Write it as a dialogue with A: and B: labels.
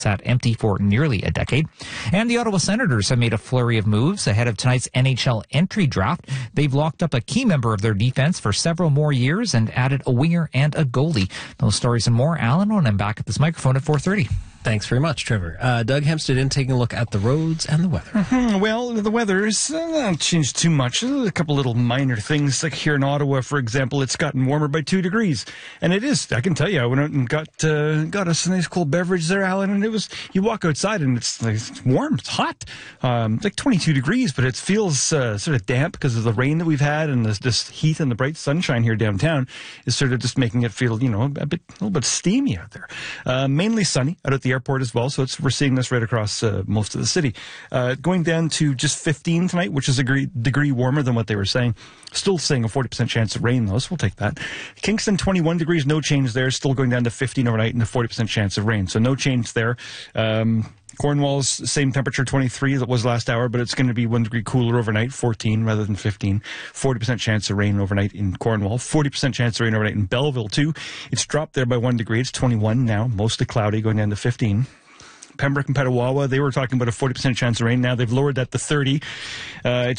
A: sat empty for nearly a decade. And the Ottawa Senators have made a flurry of moves ahead of tonight's NHL entry draft. They've locked up a key member of their defense for several more years and added a winger and a goalie. Those stories and more, Alan, when I'm back at this microphone at 4:30.
B: Thanks very much, Trevor. Doug Hempstead in taking a look at the roads and the weather.
C: Well, the weather's not changed too much. A couple little minor things, like here in Ottawa, for example, it's gotten warmer by 2 degrees. And it is, I can tell you, I went out and got us a nice cold beverage there, Alan, and it was, you walk outside and it's warm, it's hot. Like 22 degrees, but it feels sort of damp because of the rain that we've had, and this heat and the bright sunshine here downtown is sort of just making it feel, a little bit steamy out there. Mainly sunny out at the airport as well, so we're seeing this right across most of the city. Going down to just 15 tonight, which is a degree warmer than what they were saying. Still saying a 40% chance of rain, though, so we'll take that. Kingston, 21 degrees, no change there. Still going down to 15 overnight and a 40% chance of rain, so no change there. Cornwall's same temperature, 23, that was last hour, but it's going to be 1 degree cooler overnight, 14 rather than 15. 40% chance of rain overnight in Cornwall. 40% chance of rain overnight in Belleville, too. It's dropped there by 1 degree. It's 21 now, mostly cloudy, going down to 15. Pembroke and Petawawa, they were talking about a 40% chance of rain. Now they've lowered that to 30. It's